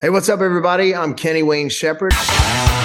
Hey, what's up, everybody? I'm Kenny Wayne Shepherd.